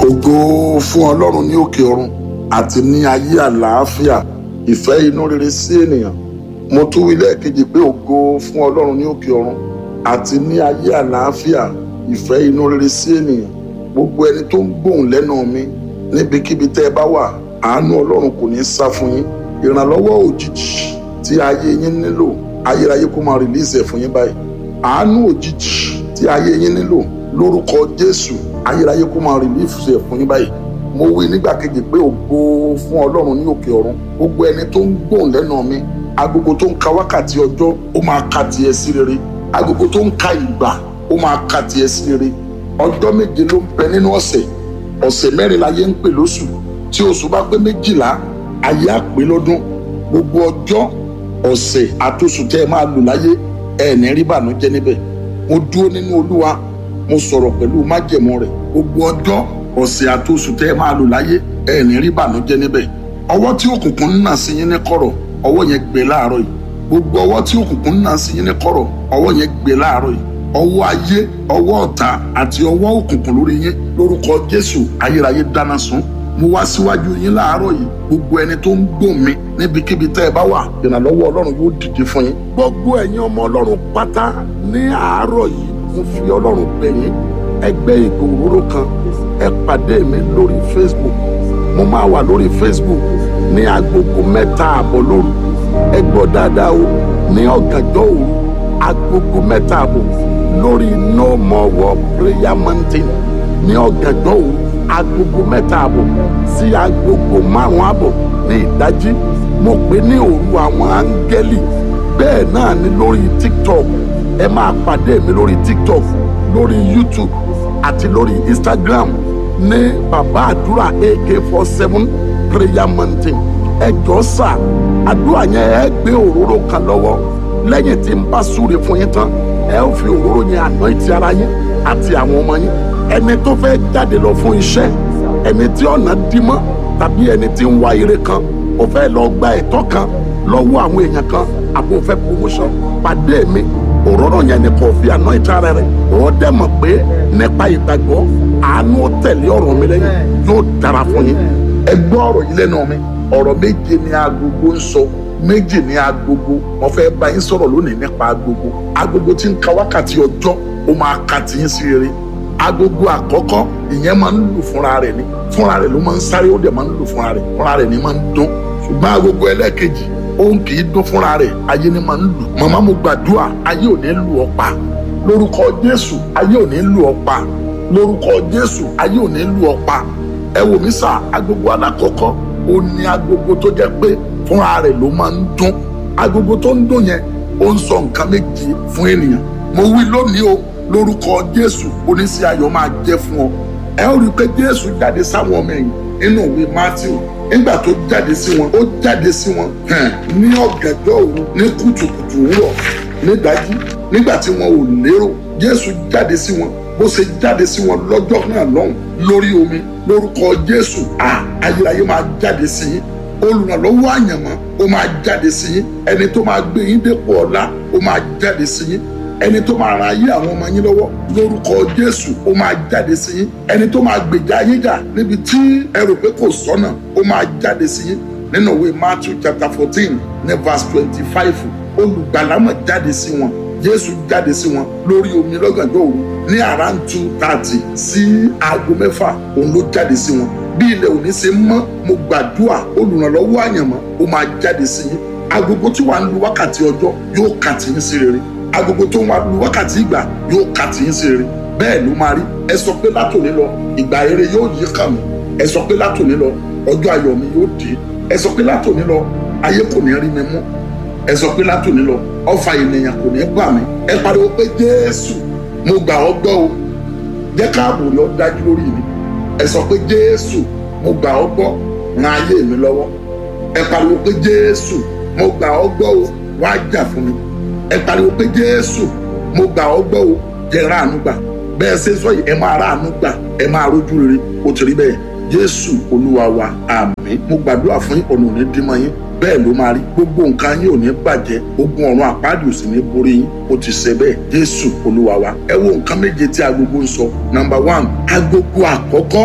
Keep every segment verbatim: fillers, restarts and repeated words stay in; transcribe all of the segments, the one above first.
Ògo fún Ọlọ́run ní òkè ọ̀run àti ní ayé àlàáfíà ìfẹ́ inú rere sí ènìyàn. Mo tún wí lẹ́ẹ̀kejì pé ògo fún Ọlọ́run ní òkè ọ̀run àti ní ayé àlàáfíà ìfẹ́ inú rere sí ènìyàn. Gbogbo ẹni tó ń gbóhùn lẹ́nu mi níbikíbi tẹ́ ẹ bá wà, àánú Ọlọ́run kò ní sá fún yín. Ìrànlọ́wọ́ òjijì tí ayé yín nílò, ayérayé kó máa rìlíìsì ẹ̀ fún yín báyìí. Àánú òjijì tí ayé yín nílò lórúkọ Jésù, ayérayé kó máa rìlíìsì ẹ̀ fún yín báyìí. Mo wí nígbà kejì pé ògo fún Ọlọ́run ní òkè ọ̀run. Gbogbo ẹni tó ń gbóhùn lẹ́nu mi, agogo tó ń ka wákàtí ọjọ́ ó máa ka tiẹ̀ sí rere. Agogo tó ń ka ìgbà ó máa ka tiẹ̀ sí rere. Ọjọ́ méje ló ń bẹ nínú ọ̀sẹ̀. Ọ̀sẹ̀ mẹ́rin láyé ń pè lóṣù. Tí oṣù bá pé méjìlá, ayé á pé lọ́dún. Gbogbo ọjọ́, ọ̀sẹ̀ àtoṣù tẹ́ ẹ máa lò láyé, ẹ ní rí bànújẹ́ níbẹ̀. Mo dúró nínú Olúwa, mo sọ̀rọ̀ pẹ̀lú májẹ̀mú rẹ̀. Gbogbo ọjọ́, ọ̀sẹ̀ àtoṣù tẹ́ ẹ máa lò láyé, ẹ ní rí bànújẹ́ níbẹ̀. Ọwọ́ tí òkùnkùn ń nà sí yín ní kọ̀rọ̀, ọwọ́ yẹn gbẹ láàárọ̀ yìí. Gbogbo ọwọ́ tí òkùnkùn ń nà sí yín ní kọ̀rọ̀, ọwọ́ yẹn gbẹ láàárọ̀ yìí. Ọwọ́ ayé, ọwọ́ ọ̀tá àti ọwọ́ òkùnkùn lórí yín lórúkọ Jésù, ayérayé dáná sun. Mo wá síwájú yín láàárọ̀ yìí, gbogbo ẹni tó ń gbọ́ mi níbikíbi tẹ́ ẹ bá wà, ìrànlọ́wọ́ Ọlọ́run yóò dìde fún yín. Gbogbo ẹ̀yin ọmọ Ọlọ́run pátá ní àárọ̀ yìí, mo fi Ọlọ́run bẹ̀ yín. Ẹgbẹ́ ìgò òróró kan, ẹ pàdé mi lórí Facebook. Mo máa wà lórí Facebook ní agogo mẹ́ta àbọ̀ lóru. Ẹ gbọ́ dáadáa o, ní ọ̀gànjọ́ òru, agogo mẹ́ta àbọ̀ lórí No More War Prayer Mountain ní ọ̀gànjọ́ òru, agogo mẹ́ta àbọ̀ sí agogo márùn-ún àbọ̀ ní ìdájí. Mo pè ní òru àwọn áńgẹ́lì. Bẹ́ẹ̀ náà ni lórí TikTok. Ẹ máa pàdé mi lórí TikTok, lórí YouTube àti lórí Instagram ní bàbá àdúrà A K forty seven Prayer Mountain. Ẹ jọ̀ọ́ sà, àdúrà yẹn ẹ gbé òróró kan lọ́wọ́. Lẹ́yìn tí n bá súre fún yín tán, ẹ ó fi òróró yẹn anoint ara yín àti àwọn ọmọ yín. Ẹni tó fẹ́ jáde lọ fún iṣẹ́, ẹni tí ọ̀nà dí mọ́, tàbí ẹni tí ń wá ire kan, ó fẹ́ lọ gba ẹ̀tọ́ kan lọ́wọ́ àwọn èèyàn kan, àbò fẹ́ promotion, pàdé mi. Òróró yẹn ni kò fi anoint ara rẹ̀. Ó dẹ̀ mọ̀ pé nípa ìgbàgbọ́, àánú ó tẹ̀lé ọ̀rọ̀ mi lẹ́yìn, yóò dára fún yín. Ẹ gbọ́ ọ̀rọ̀ yìí lẹ́nu mi. Ọ̀rọ̀ méje ni agogo ń sọ. Méjì ni agogo. Mo fẹ́ bá yín sọ̀rọ̀ lónìí nípa agogo. Agogo tí ń ka wákàtí ọjọ́, ó máa ka tiyín sí rere. Agogo àkọ́kọ́, ìyẹn máa ń lù fúnra rẹ̀ ni. Fúnra rẹ̀ ló máa ń sáré, ó dẹ̀ máa ń lù fúnra rẹ̀. Fúnra rẹ̀ ni máa ń dún. Ṣùgbọ́n agogo ẹlẹ́ẹ̀kejì, òun kì í dún fúnra rẹ̀, ayé ni máa ń lù. Màmá mo gbàdúrà, ayé ò ní lù ọ́ pa. Lórúkọ Jésù, ayé ò ní lù ọ́ pa. Lórúkọ Jésù, ayé ò ní lù ọ́ pa. Ẹ wò mí sà, agogo alákọ̀ọ́kọ́, ó ní agogo tó jẹ́ pé fúnra rẹ̀ ló máa ń dún. Agogo tó ń dún yẹn, ó ń sọ nǹkan méje fún ènìyàn. Mo wí lónìí o, lórúkọ Jésù, oníṣẹ́ ayọ̀ máa jẹ́ fún ọ. Ẹ ó rí i pé Jésù jáde sáwọn ọmọ ẹ̀yìn nínú ìwé Mátíù. Nígbà tó jáde sí wọn, ó jáde sí wọn ní ọ̀gànjọ́ òru, ní kùtùkùtù òwúrọ̀, nídàájí, nígbà tí wọn ò lérò. Jésù jáde sí wọn, bó ṣe jáde sí wọn lọ́jọ́ náà lọ́hùn lórí omi. Lórúkọ Jésù, ayérayé máa jáde sí yín. Olùrànlọ́wọ́ àyànmọ́ ó máa jáde sí yín. Ẹni tó máa gbé yín dépò ọlá ó máa jáde sí yín. Ẹni tó máa ran ayé àwọn ọmọ yín lọ́wọ́ lórúkọ Jésù ó máa jáde sí yín. Ẹni tó máa gbèjà yín jà níbi tí ẹ rò pé kò sọ́nà ó máa jáde sí yín. Nínú ìwé Matthew chapter fourteen ní verse twenty-five, olùgbàlà máa jáde sí wọn. Jésù jáde sí wọn lórí omi lọ́gànjọ́ òru ní around two thirty sí aago mẹ́fà, òun ló jáde sí wọn. Bí ilẹ̀ òní ṣe mọ́, mo gbàdúrà olùrànlọ́wọ́ àyànmọ́ ó máa jáde sí yín. Agogo tí wàá ń lu wákàtí ọjọ́ yóò kà tí yín sí rere. Agogo tó ń wá lu wákàtí ìgbà yóò kà tí yín sí rere. Bẹ́ẹ̀ ló máa rí. Ẹ sọ pé látòní lọ, ìgbà rere yóò yí kàn mí. Ẹ sọ pé látòní lọ, ọjọ́ ayọ̀ mi yóò dé. Ẹ sọ pé látòní lọ, ayé kò ní rí mi mú. Ẹ sọ pé látòní lọ, ọfà ènìyàn kò ní gbà mí. Ẹ pariwo pé Jésù, mo gbà ọ́ gbọ́ o. Jẹ́ káàbò lọ dájú lórí mi. Ẹ sọ pé Jésù, mo gbà ọ́ gbọ́, ran ayé mi lọ́wọ́. Ẹ pariwo pé Jésù, mo gbà ọ́ gbọ́ o, wá jà fún mi. Ẹ pariwo pé Jésù, mo gbà ọ́ gbọ́ o, jẹ́ ráàánú gbà. Bẹ́ẹ̀ ṣe sọ yìí, ẹ máa ráàánú gbà, ẹ máa rójú rere, ó ti rí bẹ́ẹ̀. Jésù Olúwa wa, àmín. Mo gbàdúrà fún yín, ọ̀nà ò ní dí mọ́ yín. Bẹ́ẹ̀ ló máa rí. Gbogbo nǹkan yín ò ní bàjẹ́. Ogun ọ̀run àpáàdì ò sì ní borí yín. Ó ti ṣe bẹ́ẹ̀. Jésù Olúwa wa. Ẹ wo nǹkan méje tí agogo ń sọ. Number one, agogo àkọ́kọ́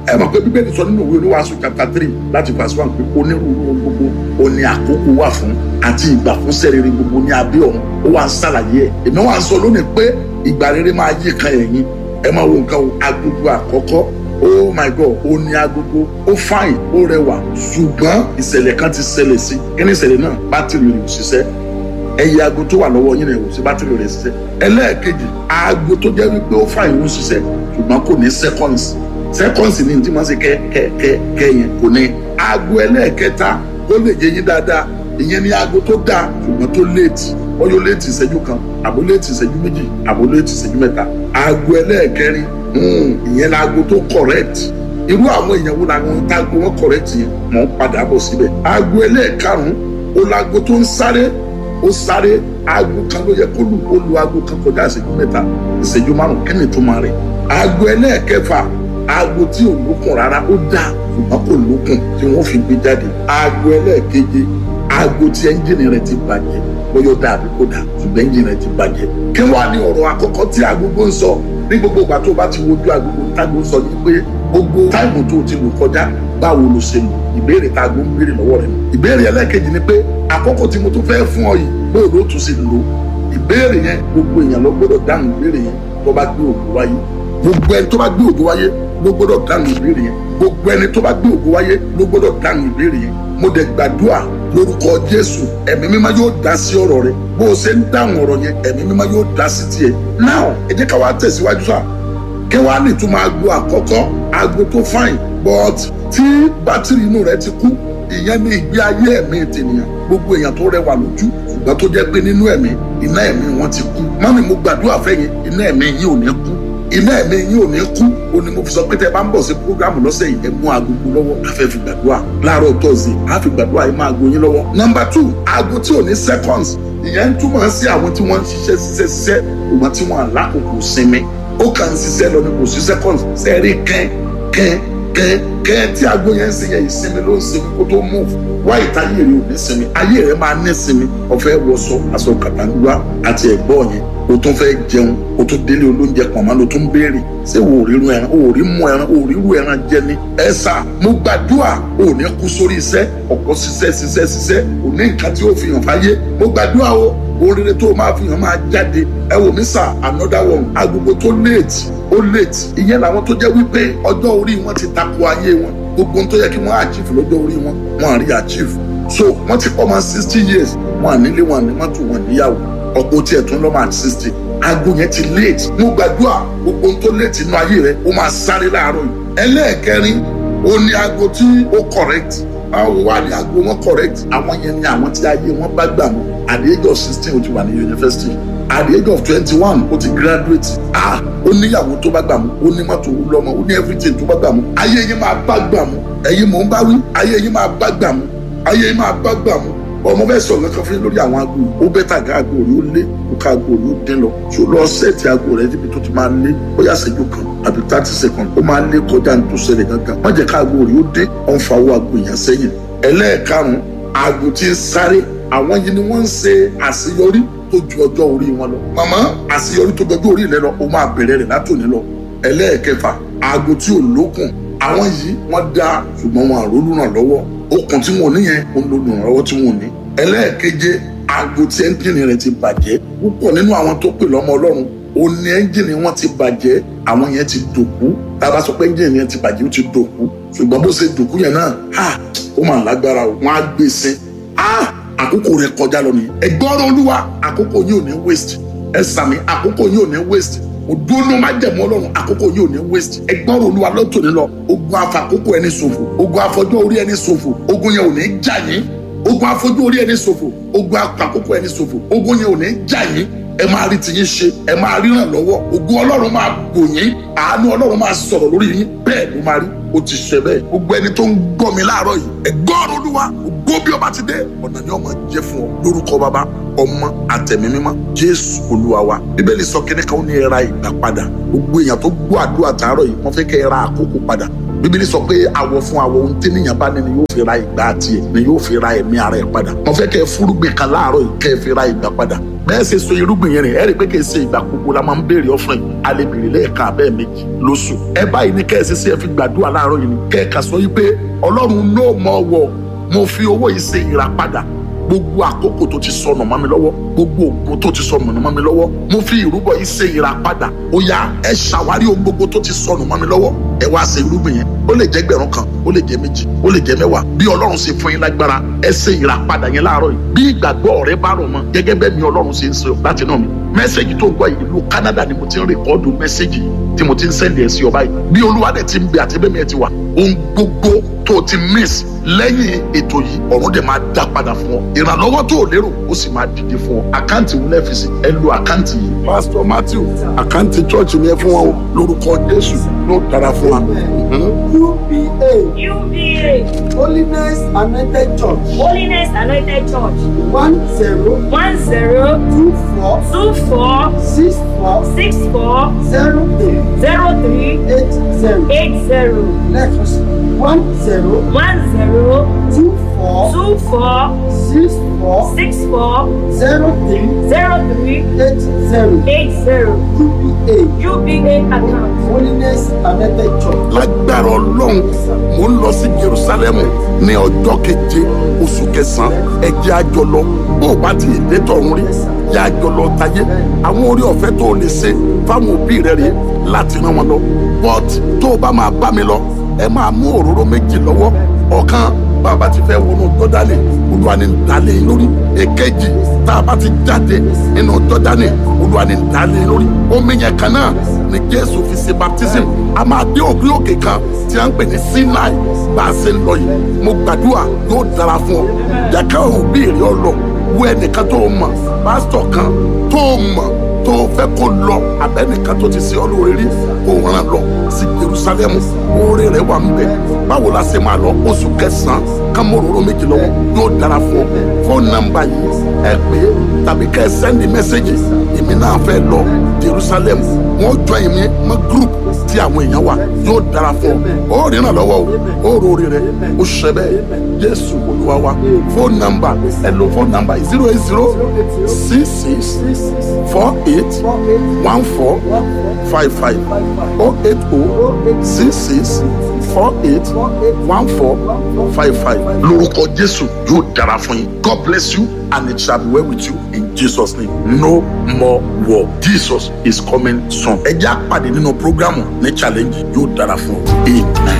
ẹ mọ̀ pé bíbélì sọ nínú ìwé oníwàásù chapter three láti verse one pé onírúurú ohun gbogbo ó ní àkókò wà fún àti ìgbà fún iṣẹ́ rere gbogbo ní abẹ́ ọ̀run ó wá ń ṣàlàyé ẹ̀ èmi wá ń sọ lónìí pé ìgbà rere máa yí kan ẹ̀yìn ẹ máa wo nǹkan agogo àkọ́kọ́ oh my god ó ní agogo ó fine ó rẹwà ṣùgbọ́n ìṣẹ̀lẹ̀ kan ti ṣẹlẹ̀ sí kí ni ìṣẹ̀lẹ̀ náà bátìrì rẹ̀ ò ṣiṣẹ́ ẹyẹ aago tó wà lọ́wọ́ yín rẹ̀ ò sí bátìrì rẹ̀ ṣiṣẹ́ ẹlẹ́ẹ̀kejì aago tó jẹ́ wípé ó fine ó ṣiṣẹ́ ṣùgbọ́n kò ní seconds seconds ní tí wọ́n ṣe kẹ́ kẹ́ kẹ́ kẹ́ yẹn kò ní aago ẹlẹ́ẹ̀kẹta ó lè yé yín dáadáa ìyẹn ní aago tó dáa ṣùgbọ́n tó léètì wọ́n yóò léètì ìṣẹ́jú kan àbó léètì ìṣẹ́jú méjì àbó léètì ìṣẹ́jú mẹ́ta aago ẹlẹ́ẹ̀kẹrin ìyẹn láago tó correct irú àwọn èèyàn wo làwọn táago wọn correct yẹn mọ̀ ń padà bọ̀ síbẹ̀ aago ẹlẹ́ẹ̀karùn-ún ó láago tó ń sáré ó sáré aago kan ló yẹ kó lù ó lu aago kan kọjá ìṣẹ́jú mẹ́ta ìṣẹ́jú márùn kí ni ìtumọ̀ rẹ̀ aago ẹlẹ́ẹ̀kẹfà aago tí ò lókun rárá ó dá ṣùgbọ́n kò lókun tí wọ́n fi gbé jáde aago ẹlẹ́ẹ̀keje aago tí ẹ́ńjìnì rẹ̀ ti bàjẹ́ bóyá ó dá àbí kò dá ṣùgbọ́n ẹ́ńjìnì rẹ̀ ti bàjẹ́ kí wàá ní ọ̀rọ̀ àkọ́kọ́ tí agogo ń sọ ní gbogbo ìgbà tó bá ti wojú agogo tágo sọ ní pé gbogbo táìmù tó ti lò kọjá báwo ló ṣe lò ìbéèrè tágo ń béèrè lọ́wọ́ rẹ̀ ìbéèrè ẹlẹ́ẹ̀kejì ni pé àkókò tí mo tún fẹ́ fún ọ yìí bóyá ló tún ṣe lò ìbéèrè yẹn gbogbo èèyàn ló gbọ́dọ̀ dáhùn ìbéèrè yẹn tó bá gbé ògo wáyé gbogbo ẹni tó bá gbé ògo wáyé ló gbọ́dọ̀ dáhùn ìbéèrè yẹn gbogbo ẹni tó bá gbé ògo wáyé ló gbọ́dọ̀ dáhùn ìbéèrè yẹn mo dẹ̀ gbàdúrà lórúkọ Jésù ẹ̀mí mímọ́ yóò dá sí ọ̀rọ̀ rẹ bó o ṣe ń dáhùn ọ̀rọ̀ yẹn ẹ̀mí mímọ́ yóò dá sí tiẹ̀ now ẹ jẹ́ ká wá tẹ̀síwájú sáà kí wàá ní ìtumọ̀ aago àkọ́kọ́ aago tó fine but tí bátìrì inú rẹ ti kú ìyẹn ní ìgbé ayé ẹ̀mí tènìyàn gbogbo èèyàn tó rẹwà lójú ṣùgbọ́n tó jẹ́ pé nínú ẹ̀mí iná ẹ̀mí wọn ti kú mọ́mí mo gbàdúrà fẹ́yìn iná ẹ̀mí yín ò ní kú iná ẹ̀mí yín ò ní kú ó ní mo fi sọ pé tẹ bá ń bọ̀ sí programu lọ́sẹ̀ yìí ẹ mú agogo lọ́wọ́ a fẹ́ fi gbàdúrà láàárọ̀ tọ́sí a fi gbàdúrà yìí máa ago yín lọ́wọ́. nọ́mbà two aago tí ò ní seconds ìyẹn ń túmọ̀ sí àwọn tí wọ́n ń ṣiṣẹ́ ṣiṣẹ́ ṣiṣẹ́ òmò tí wọ́n àlákòókò sinmi ó kàn ń ṣiṣẹ́ lọ ní kò sí seconds sẹ́ẹ̀rí kẹ́ẹ́ kẹ́ẹ́ kẹ́ẹ́ kẹ́ẹ́ tí aago yẹn ń sin yẹn ìsinmi ló ń sinmi kó tó move wá ìtayé rẹ ò ní sinmi ayé rẹ máa ní sinmi ọ̀fẹ́ wọṣọ aṣọ kàtàǹgbà àti ẹ̀gbọ́ yẹn o tún fẹ́ jẹun o tún délé olóúnjẹ pọ̀nmọ́ ló tún béèrè ṣé o ò ríru ẹran o ò rí mú ẹran o ò ríru ẹran jẹ ni ẹ sá mo gbàdúrà o ò ní kú sórí iṣẹ́ ọ̀pọ̀ ṣiṣẹ́ ṣiṣẹ́ ṣiṣẹ́ o ní nǹkan tí ó fi hàn fáyé mo gbàdúrà o oríire tó o máa fi hàn máa jáde ẹ wò mí sà another one agogo tó late ó late ìyẹn làwọn tó jẹ́ wípé ọjọ́ orí wọn ti tako ayé wọn gbogbo ohun tó yẹ kí wọ́n achieve lọ́jọ́ orí wọn wọn à rí achieve so wọ́n ti kọ́ máa sixty years wọn à nílé wọn à ní mọ́tò wọn níyàwó ọ̀pọ̀ tí ẹ̀ tún lọ́mọ àti sixty aago yẹn ti late mo gbàdúrà gbogbo ohun tó late inú ayé rẹ ó máa sáré láàárọ̀ yìí ẹlẹ́ẹ̀kẹrin ó ní aago tí ó correct àwọn wà ní aago wọn correct àwọn yẹn ní àwọn tí ayé wọn bá gbà mú at the age of sixteen ó ti wà ní university at the age of twenty-one ó ti graduate ah ó níyàwó tó bá gbà mú ó ní mọ́tò ó lọ́mọ ó ní everything tó bá gbà mú ayé yẹn máa bá gbà mú ẹ̀yin mò ń bá wí ayé yẹn máa bá gbà mú ayé yẹn máa bá gbà mú ọmọ bẹ́ẹ̀ sọ nǹkan fún yín lórí àwọn aago ó bẹ́tà ká aago rí ó lé ó ká aago rí ó dín lọ ṣò lọ sẹ́ẹ̀tì aago rẹ níbi tó ti máa lé bóyá ṣẹ́jú kan àbí thirty seconds ó máa lé kọjá ní tó ṣẹlẹ̀ gangan má jẹ́ ká aago rí ó dín ó ń fa owó aago èèyàn sẹ́yìn ẹlẹ́ẹ̀karùn-ún aago tí ń sáré àwọn yìí ni wọ́n ń ṣe àṣeyọrí tó ju ọjọ́ orí wọn lọ màmá àṣeyọrí tó ju ọjọ́ orí rẹ lọ ó máa bẹ̀rẹ̀ rẹ̀ látòní lọ ẹlẹ́ẹ̀kẹfà aago tí ò lókun àwọn yìí wọ́n dá ṣùgbọ́n wọn àrólù ràn lọ́wọ́ okùn tí wọn ò ní yẹn ó ń lo ìrànlọ́wọ́ tí wọn ò ní ẹlẹ́ẹ̀keje aago tí ẹ́ńjìnì rẹ̀ ti bàjẹ́ púpọ̀ nínú àwọn tó pè lọ́mọ ọlọ́run ó ní ẹ́ńjìnì wọn ti bàjẹ́ àwọn yẹn ti dòkú tá a bá sọ pé ẹ́ńjìnì yẹn ti bàjẹ́ ó ti dòkú ṣùgbọ́n bó ṣe dòkú yẹn náà ha ó máa lágbára o wọn á gbèsè ah àkókò rẹ̀ kọjá lọ nìyẹn ẹgbọ́rọ̀ olúwa àkókò yìí ò ní waste ẹ sàmì àkókò yìí ò ní waste òdúró máa jẹ̀mọ́ ọlọ́run àkókò yìí ò ní waste ẹgbọ́rọ̀ olúwa lọ́tò nílọ ogun afàkókò ẹni ṣòfò ogun afọjọ́ orí ẹni ṣòfò ogun yẹn ò ní jà yín ogun afọjú orí ẹni ṣòfò ogun apàkókò ẹni ṣòfò ogun yẹn ò ní jà yín ẹ máa rí tiyín ṣe ẹ máa rí ràn lọ́wọ́ ogun ọlọ́run máa bò yín àánú ọlọ́run máa sọ̀rọ̀ lórí yín bẹ́ẹ̀ ló máa rí ó ti ṣe bẹ́ẹ̀ gbogbo ẹni tó ń gbọ́ mi láàárọ̀ yìí ẹgbọ́n olúwa ògbó bí ọba ti dé ọ̀nà ni ọmọ jẹ́ fún ọ lórúkọ bàbá ọmọ àtẹ̀mí mímọ́ jésù olúwa wa bíbélì sọ kíní kan ó ní ẹ ra ìgbà padà gbogbo èèyàn tó gbọ́ àdúrà tààrọ̀ yìí wọ́n fẹ́ kẹ́ ẹ ra àkókò padà bíbélì sọ pé àwọ̀ fún àwọ̀ ohun tí níyàn bá ní ni yóò fi ra ìgbà tiẹ̀ ni yóò fi ra ẹ̀mí ara ẹ̀ padà. mo fẹ́ kẹ́ ẹ fúrúgbìn kan láàárọ̀ yìí kẹ́ ẹ fi ra ìgbà padà. bẹ́ẹ̀ ṣe so irúgbìn yẹn rìn ẹ rí i pé kì í ṣe ìgbà gbogbo la máa ń béèrè offering a lè béèrè lẹ́ẹ̀kan abẹ́ méjì lóṣù. ẹ báyìí ni kẹ́ ẹ ṣe sí ẹ fi gbàdúrà láàárọ̀ yìí ni kẹ́ ẹ kà sọ yìí pé ọlọ́run ló mọ̀ wọ̀ mo fi owó yìí ṣe ìràpadà gbogbo àkókò tó ti sọnù mọ́ mi lọ́wọ́ gbogbo ògo tó ti sọnù mọ́ mi lọ́wọ́ mo fi ìrúbọ yìí ṣe ìràpadà ó yá ẹ ṣàwárí ohun gbogbo tó ti sọnù mọ́ mi lọ́wọ́ ẹ wá ṣe irúgbìn yẹn ó lè jẹ́ gbẹ̀rún kan ó lè jẹ́ méjì ó lè jẹ́ mẹ́wàá bí ọlọ́run ṣe fún yín lágbára ẹ ṣe ìràpadà yẹn láàárọ̀ yìí bí ìgbàgbọ́ rẹ bá rọ̀ mọ́ gẹ́gẹ́ bẹ́ẹ̀ mi ọlọ́run ṣe ń sọ láti náà mi mẹ́sẹ̀gì tó ń gbọ́ yìí ìlú Canada ni mo ti ń rìkọ́ọ̀dù mẹ́sẹ̀gì tí mo ti ń sẹ́ndì ẹ̀ sí ọ báyìí bí olúwa dẹ̀ ti ń bẹ àti bẹ́ẹ̀ mi ẹ ti wà ohun gbogbo tó ti miss lẹ́yìn ètò yìí ọ̀run dẹ̀ máa dá padà fún ọ ìrànlọ́wọ́ tó o lérò ó sì máa dìde fún ọ àkáǹtì wúlẹ̀ fi sí ẹ lo àkáǹtì yìí Pastor Matthew àkáǹtì church mi ẹ fún wọn lórúkọ Jésù ló dára fún wa. U B A U B A Holiness Anointed Church Holiness Anointed Church one zero one zero two four two four six four six four zero three zero three eight zero eight zero lẹ́ẹ̀kan sí one zero one zero two four two four six four six four zero three zero three eight zero eight zero U B A U B A account. Holiness Anointed Church. lágbára ọlọ́run mo ń lọ sí Jerusalem ní ọjọ́ keje oṣù kẹsàn-án ẹ jẹ́ a jọ lọ bó o bá ti dé tọ̀run rí yá a jọ lọ tayé àwọn orí ọ̀fẹ́ tó o lè ṣe fáwọn òbí rẹ rèé láti rán wọn lọ but tó o bá máa bá mi lọ ẹ máa mú òróró méjì lọ́wọ́ ọ̀kan bàbá ti fẹ́ wọnú Jọ́dánì Olúwa ni dálé lórí èkejì tá a bá ti jáde nínú Jọ́dánì Olúwa ni dálé lórí omi yẹn kan náà ni Jésù fi ṣe baptism a máa dé òkè òkè kan tí a ń pè ní Sinai bá a ṣe ń lọ yìí mo gbàdúrà yóò dára fún ọ jẹ́ ká òbí rẹ ọ lọ wo ẹnìkan tó o mọ̀ pásítọ̀ kan tó o mọ̀ tó o fẹ́ kó lọ abẹ́nìkan tó ti ṣe ọ lóore rí kó o rán lọ sí Jerusalem oore rẹ wà ń bẹ báwo la ṣe máa lọ oṣù kẹsàn-án kámóróró méjì lọ́wọ́ yóò dára fún ọ fóònù nọ́mbà yìí ẹ pé tàbí kẹ́ ẹ sẹ́ndì mẹ́sẹ́gì èmi náà fẹ́ lọ Jerusalem wọ́n jọ èmi mọ́ group tí àwọn èèyàn wà yóò dára fún ọ ó rìnnà lọ́wọ́ o ó rori rẹ ó ṣẹ bẹ́ẹ̀ Jésù Olúwa wa fóònù nọ́mbà ẹ lo fóònù nọ́mbà zero eight zero six six four eight one four five five oh eight oh six six four eight one four five five lórúkọ Jésù yóò dára fún yín God bless you and it shall be well with you in Jesus name no more war Jesus is coming soon ẹ jẹ́ àpàdé nínú programu ní challenge yóò dára fún ọ amen.